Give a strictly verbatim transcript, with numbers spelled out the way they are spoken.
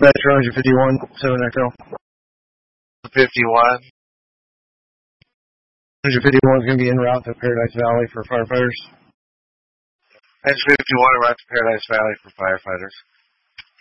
Metro one fifty-one, seven Echo. fifty-one. one fifty-one is going to be en route to Paradise Valley for firefighters. Engine fifty-one en route to Paradise Valley for firefighters.